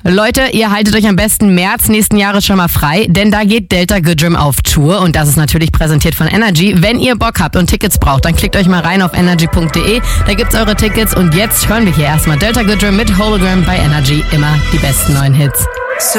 Leute, ihr haltet euch am besten März nächsten Jahres schon mal frei, denn da geht Delta Goodrem auf Tour und das ist natürlich präsentiert von Energy. Wenn ihr Bock habt und Tickets braucht, dann klickt euch mal rein auf energy.de, da gibt's eure Tickets und jetzt hören wir hier erstmal Delta Goodrem mit Hologram bei Energy, immer die besten neuen Hits.